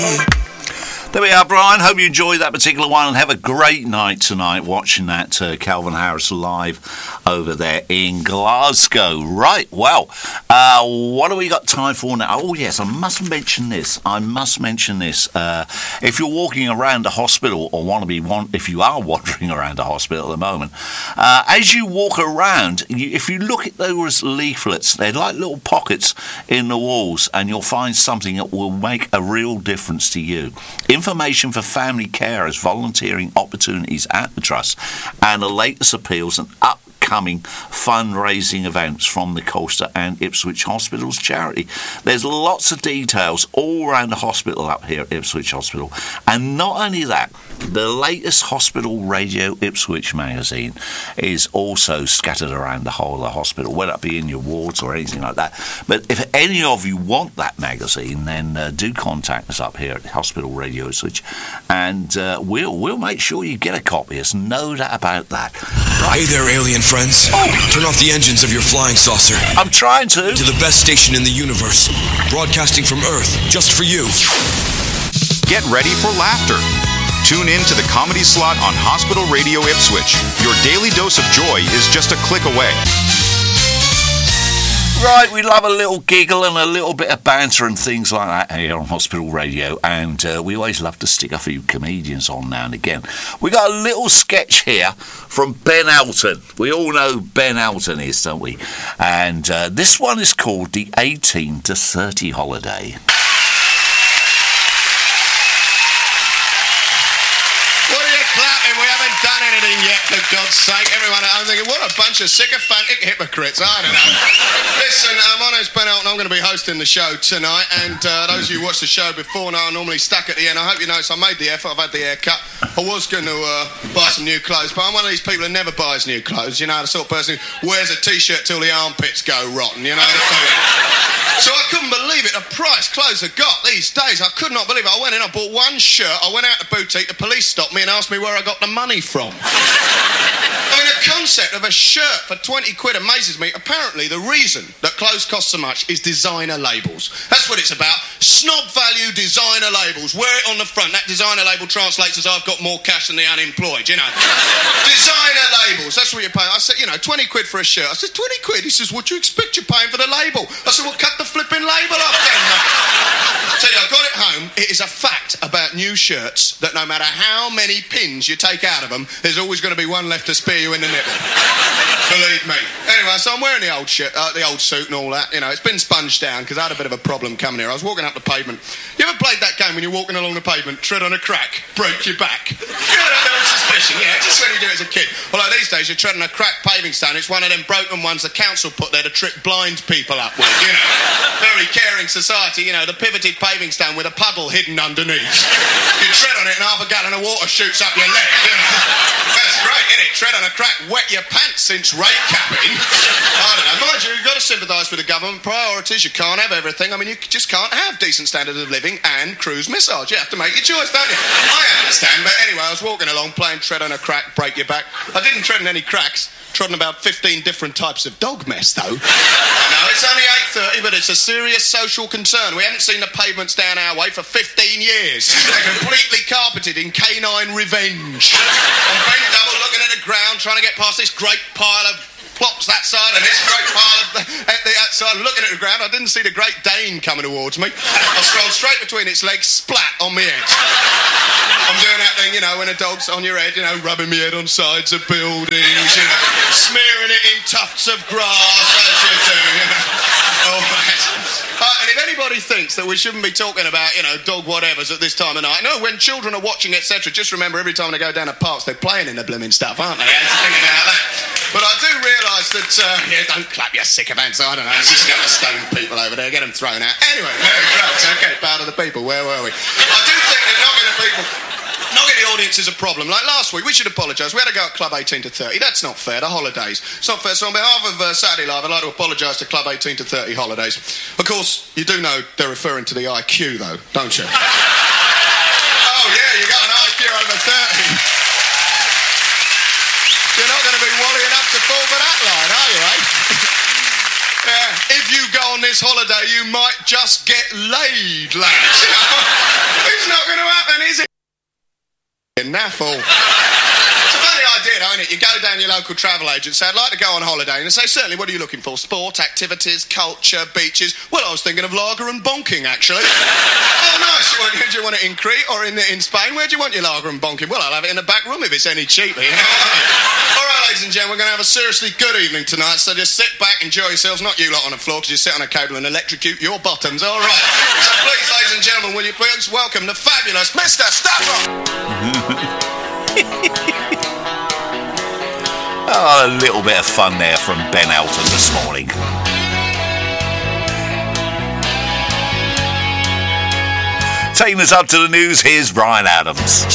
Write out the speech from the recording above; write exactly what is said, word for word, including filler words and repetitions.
There we are, Brian. Hope you enjoyed that particular one and have a great night tonight watching that uh, Calvin Harris live over there in Glasgow. Right, well, uh, what have we got time for now? Oh, yes, I must mention this. I must mention this. Uh, if you're walking around a hospital or want to be, one, if you are wandering around a hospital at the moment, uh, as you walk around, you, if you look at those leaflets, they're like little pockets in the walls, and you'll find something that will make a real difference to you. Information for family carers, volunteering opportunities at the Trust, and the latest appeals and upcoming fundraising events from the Colchester and Ipswich Hospitals charity. There's lots of details all around the hospital up here at Ipswich Hospital. And not only that, the latest Hospital Radio Ipswich magazine is also scattered around the whole of the hospital, whether it be in your wards or anything like that. But if any of you want that magazine, then uh, do contact us up here at Hospital Radio Ipswich, and uh, we'll we'll make sure you get a copy. There's no doubt about that. Right. Hey there, alien friends. Oh. Turn off the engines of your flying saucer. I'm trying to. To the best station in the universe, broadcasting from Earth, just for you. Get ready for laughter. Tune in to the comedy slot on Hospital Radio Ipswich. Your daily dose of joy is just a click away. Right, we love a little giggle and a little bit of banter and things like that here on Hospital Radio, and uh, we always love to stick a few comedians on now and again. We got a little sketch here from Ben Elton. We all know Ben Elton is, don't we? And uh, this one is called the eighteen to thirty holiday. Clapping, we haven't done anything yet, for God's sake. Everyone at home thinking, what a bunch of sycophantic hypocrites. I don't know. Listen, uh, my name's Ben Elton. I'm going to be hosting the show tonight, and uh, those of you who watched the show before know I'm normally stuck at the end. I hope you notice I made the effort. I've had the haircut. I was going to uh, buy some new clothes, but I'm one of these people who never buys new clothes. You know, the sort of person who wears a T-shirt till the armpits go rotten, you know the feeling. So I couldn't believe it, the price clothes have got these days. I could not believe it. I went in, I bought one shirt, I went out to boutique, the police stopped me and asked me where I got the money from. I mean, the concept of a shirt for twenty quid amazes me. Apparently, the reason that clothes cost so much is designer labels. That's what it's about. Snob value designer labels. Wear it on the front. That designer label translates as I've got more cash than the unemployed, you know. Designer labels. That's what you're paying. I said, you know, twenty quid for a shirt. I said, twenty quid? He says, what do you expect? You're paying for the label. I said, well, cut the flipping label off then. So yeah, I got it home. It is a fact about new shirts that no matter how many pins you take out of them, there's always going to be one left to spear you in the nipple. Believe me. Anyway, so I'm wearing the old shirt, uh, the old suit and all that. You know, it's been sponged down because I had a bit of a problem coming here. I was walking up the pavement. You ever played that game when you're walking along the pavement, tread on a crack, break your back? You know, that was suspicion, yeah, just when you do it as a kid. Well, like these days, you're treading a cracked paving stone. It's one of them broken ones the council put there to trick blind people up with, you know. Very caring society, you know, the pivoted paving stone with a puddle hidden underneath. You tread on it and half a gallon of water shoots up your leg, you know. That's great, isn't it? Tread on a crack, wet your pants since rate capping. I don't know. Mind you, you've got to sympathise with the government. Priorities, you can't have everything. I mean, you just can't have decent standards of living and cruise missiles. You have to make your choice, don't you? I understand, but anyway, I was walking along playing tread on a crack, break your back. I didn't tread in any cracks. Trodden about fifteen different types of dog mess, though. I know, it's only eight thirty, but it's a serious social concern. We haven't seen the pavements down our way for fifteen years. They're completely carpeted in canine revenge. I'm bent double looking at the ground, trying to get past this great pile of plops that side and this great pile of the, at the outside, looking at the ground. I didn't see the Great Dane coming towards me. I strolled straight between its legs, splat on my head. I'm doing that thing, you know, when a dog's on your head, you know, rubbing my head on sides of buildings, you know, smearing it in tufts of grass, as you do, you know. All right. Uh, and if anybody thinks that we shouldn't be talking about, you know, dog whatevers at this time of night, no, when children are watching, et cetera, just remember every time they go down the parks, they're playing in the blooming stuff, aren't they? Thinking about that. But I do realise that, uh, yeah, don't clap your sycophants, I don't know, it's just got to stone people over there, get them thrown out. Anyway, no drugs, okay, power to the people, where were we? I do think that knocking the people... Knocking the audience is a problem. Like last week, we should apologise. We had to go at Club eighteen to thirty. That's not fair. The holidays. It's not fair. So on behalf of uh, Saturday Live, I'd like to apologise to Club eighteen to thirty holidays. Of course, you do know they're referring to the I Q, though, don't you? Oh, yeah, you got an I Q over thirty. You're not going to be wally enough to fall for that line, are you, eh? Yeah, if you go on this holiday, you might just get laid, lads. You know? It's not going to happen, is it? Naffle. It's a funny idea, though, isn't it? You go down your local travel agent, say, I'd like to go on holiday, and they say, certainly, what are you looking for? Sport, activities, culture, beaches? Well, I was thinking of lager and bonking, actually. Oh, nice. You want, do you want it in Crete or in, in Spain? Where do you want your lager and bonking? Well, I'll have it in the back room if it's any cheaper, you know? All right, ladies and gentlemen, we're going to have a seriously good evening tonight, so just sit back, enjoy yourselves, not you lot on the floor, because you sit on a cable and electrocute your bottoms. All right. So please, ladies and gentlemen, will you please welcome the fabulous Mister Stafford. Oh, a little bit of fun there from Ben Elton this morning. Taking us up to the news, here's Brian Adams.